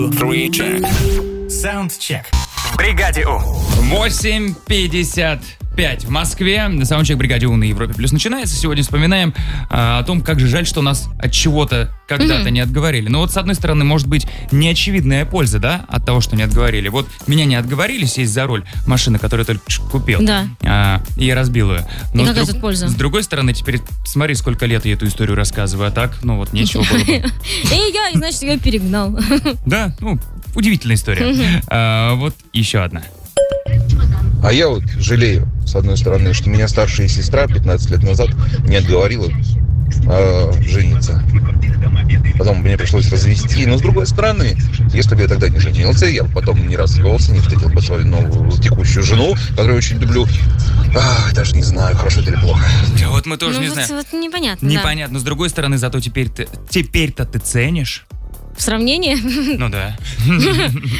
Саундчек. В бригаде У. 8:55 в Москве. Саундчек бригаде У на Европе Плюс начинается. Сегодня вспоминаем о том, как же жаль, что нас от чего-то когда-то не отговорили. Но вот с одной стороны, может быть, неочевидная польза, да, от того, что не отговорили. Вот меня не отговорили сесть за руль машины, которую я только купил. Да. И я разбил ее. Но и какая тут польза? С другой стороны, теперь смотри, сколько лет я эту историю рассказываю. А так, ну вот, нечего было бы. Значит, я перегнал. Да, удивительная история. Вот еще одна. А я вот жалею, с одной стороны, что меня старшая сестра 15 лет назад не отговорила жениться. Потом мне пришлось развести. Но с другой стороны, если бы я тогда не женился, я бы потом не развелся, не встретил бы свою новую текущую жену, которую очень люблю. Даже не знаю, хорошо это или плохо. Да вот мы тоже не знаем. Вот непонятно. Непонятно. С другой стороны, зато теперь-то ты ценишь. В сравнении? Ну да.